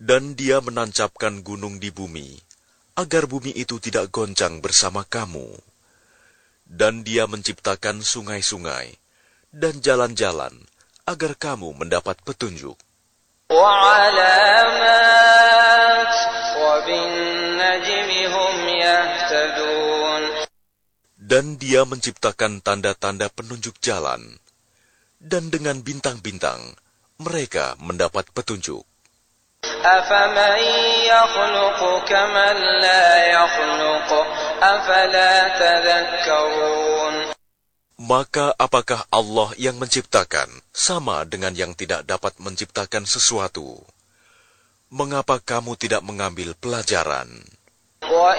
Dan Dia menancapkan gunung di bumi, agar bumi itu tidak goncang bersama kamu. Dan Dia menciptakan sungai-sungai dan jalan-jalan, agar kamu mendapat petunjuk. Dan Dia menciptakan tanda-tanda penunjuk jalan, dan dengan bintang-bintang mereka mendapat petunjuk. Maka apakah Allah yang menciptakan sama dengan yang tidak dapat menciptakan sesuatu? Mengapa kamu tidak mengambil pelajaran?